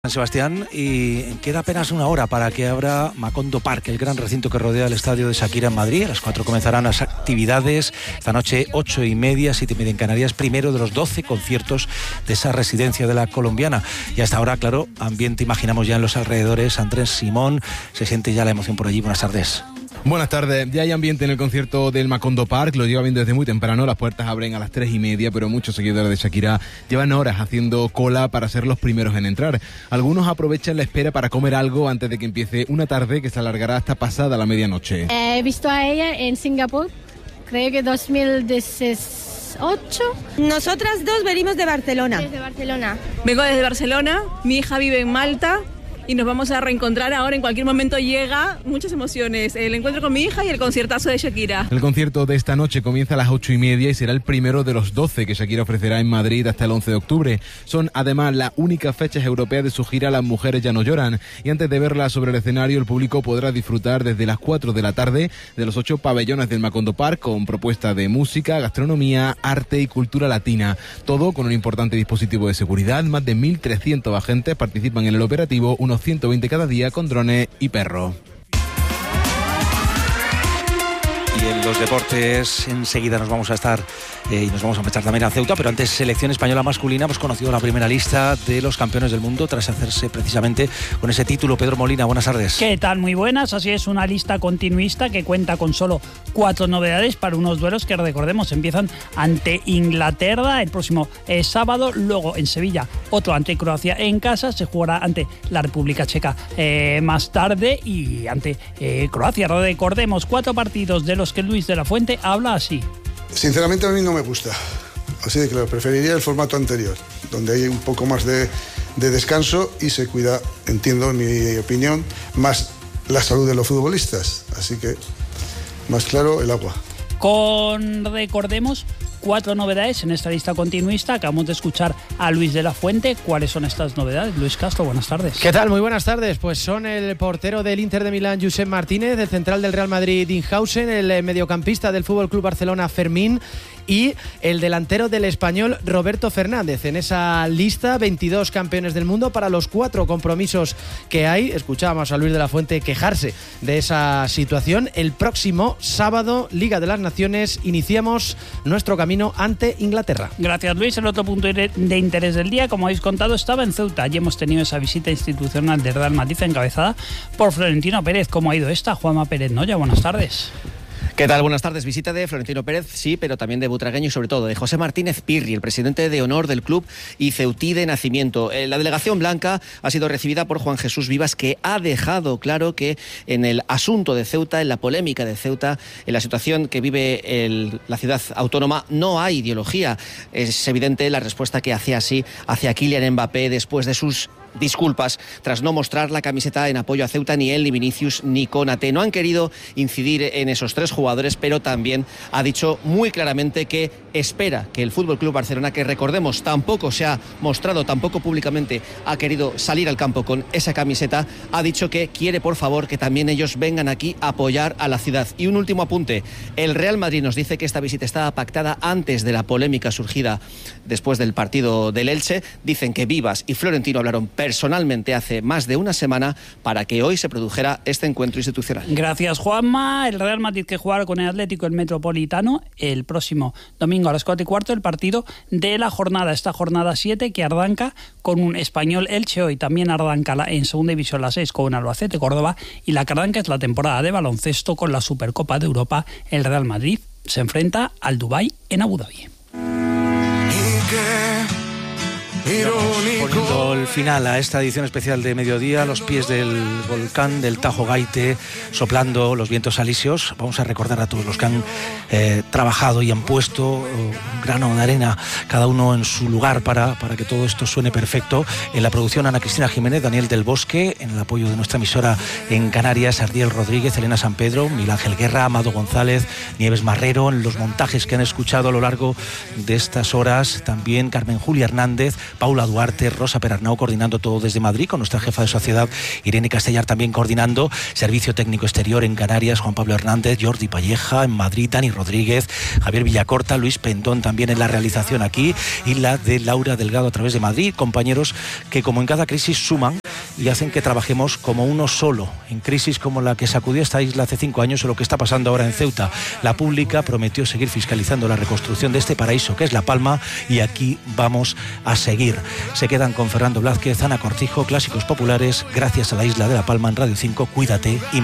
San Sebastián, y queda apenas una hora para que abra Macondo Park, el gran recinto que rodea el estadio de Shakira en Madrid. A las 4 comenzarán las actividades. Esta noche 8:30, 7:30 en Canarias, primero de los 12 conciertos de esa residencia de la colombiana. Y hasta ahora, claro, ambiente imaginamos ya en los alrededores. Andrés Simón, se siente ya la emoción por allí. Buenas tardes. Buenas tardes. Ya hay ambiente en el concierto del Macondo Park, lo lleva viendo desde muy temprano. Las puertas abren a las 3:30, pero muchos seguidores de Shakira llevan horas haciendo cola para ser los primeros en entrar. Algunos aprovechan la espera para comer algo antes de que empiece una tarde que se alargará hasta pasada la medianoche. He visto a ella en Singapur, creo que 2018. Nosotras dos venimos de Barcelona. Desde Barcelona. Vengo desde Barcelona, mi hija vive en Malta y nos vamos a reencontrar ahora. En cualquier momento llega, muchas emociones, el encuentro con mi hija y el conciertazo de Shakira. El concierto de esta noche comienza a las 8:30 y será el primero de los 12 que Shakira ofrecerá en Madrid hasta el 11 de octubre. Son además las únicas fechas europeas de su gira Las Mujeres Ya No Lloran, y antes de verla sobre el escenario el público podrá disfrutar desde las 4 de la tarde de los 8 pabellones del Macondo Park con propuestas de música, gastronomía, arte y cultura latina. Todo con un importante dispositivo de seguridad. Más de 1.300 agentes participan en el operativo, unos 120 cada día con drones y perros. Y en los deportes enseguida nos vamos a estar y nos vamos a marchar también a Ceuta, pero antes selección española masculina. Hemos conocido la primera lista de los campeones del mundo tras hacerse precisamente con ese título. Pedro Molina, buenas tardes. ¿Qué tal? Muy buenas. Así es, una lista continuista que cuenta con solo 4 novedades para unos duelos que, recordemos, empiezan ante Inglaterra el próximo sábado, luego en Sevilla otro ante Croacia en casa, se jugará ante la República Checa más tarde y ante Croacia. Recordemos, 4 partidos de los que Luis de la Fuente habla así. Sinceramente a mí no me gusta, así de claro, preferiría el formato anterior, donde hay un poco más de descanso y se cuida, entiendo, en mi opinión, más la salud de los futbolistas, así que más claro el agua. Recordemos, 4 novedades en esta lista continuista. Acabamos de escuchar a Luis de la Fuente. ¿Cuáles son estas novedades? Luis Castro, buenas tardes. ¿Qué tal? Muy buenas tardes. Pues son el portero del Inter de Milán, Josep Martínez, el central del Real Madrid, Dinhausen, el mediocampista del FC Barcelona, Fermín, y el delantero del Español, Roberto Fernández. En esa lista, 22 campeones del mundo para los 4 compromisos que hay. Escuchábamos a Luis de la Fuente quejarse de esa situación. El próximo sábado, Liga de las Naciones, iniciamos nuestro camino ante Inglaterra. Gracias, Luis. El otro punto de interés del día, como habéis contado, estaba en Ceuta. Allí hemos tenido esa visita institucional de Real Madrid encabezada por Florentino Pérez. ¿Cómo ha ido esta? Juanma Pérez Noya, buenas tardes. ¿Qué tal? Buenas tardes. Visita de Florentino Pérez, sí, pero también de butragueño y sobre todo de José Martínez Pirri, el presidente de honor del club y ceutí de nacimiento. La delegación blanca ha sido recibida por Juan Jesús Vivas, que ha dejado claro que en el asunto de Ceuta, en la polémica de Ceuta, en la situación que vive la ciudad autónoma, no hay ideología. Es evidente la respuesta que hace así hacia Kylian Mbappé después de sus disculpas tras no mostrar la camiseta en apoyo a Ceuta. Ni él, ni Vinicius, ni Konaté no han querido incidir en esos 3 jugadores, pero también ha dicho muy claramente que espera que el FC Barcelona, que recordemos tampoco se ha mostrado, tampoco públicamente ha querido salir al campo con esa camiseta, ha dicho que quiere por favor que también ellos vengan aquí a apoyar a la ciudad. Y un último apunte, el Real Madrid nos dice que esta visita estaba pactada antes de la polémica surgida después del partido del Elche. Dicen que Vivas y Florentino hablaron personalmente hace más de una semana para que hoy se produjera este encuentro institucional. Gracias, Juanma. El Real Madrid que jugará con el Atlético el Metropolitano el próximo domingo a las 4:15, el partido de la jornada, esta jornada 7 que arranca con un Español Elche. Hoy también arranca en segunda división las 6 con un Albacete Córdoba, y la que arranca es la temporada de baloncesto con la Supercopa de Europa. El Real Madrid se enfrenta al Dubái en Abu Dhabi. Poniendo el final a esta edición especial de Mediodía, a los pies del volcán del Tajo Gaite, soplando los vientos alisios. Vamos a recordar a todos los que han trabajado y han puesto un grano de arena, cada uno en su lugar, para que todo esto suene perfecto. En la producción, Ana Cristina Jiménez, Daniel del Bosque; en el apoyo de nuestra emisora en Canarias, Ardiel Rodríguez, Elena San Pedro, Miguel Ángel Guerra, Amado González, Nieves Marrero. En los montajes que han escuchado a lo largo de estas horas, también Carmen Julia Hernández, Paula Duarte, Martínez, Rosa Perarnau coordinando todo desde Madrid, con nuestra jefa de sociedad Irene Castellar también coordinando, Servicio Técnico Exterior en Canarias, Juan Pablo Hernández, Jordi Palleja en Madrid, Dani Rodríguez, Javier Villacorta, Luis Pendón también en la realización aquí, y la de Laura Delgado a través de Madrid, compañeros que como en cada crisis suman y hacen que trabajemos como uno solo, en crisis como la que sacudió esta isla hace 5 años o lo que está pasando ahora en Ceuta. La pública prometió seguir fiscalizando la reconstrucción de este paraíso que es La Palma, y aquí vamos a seguir. Se quedan con Fernando Blázquez, Ana Cortijo, Clásicos Populares, gracias a la isla de La Palma en Radio 5. Cuídate y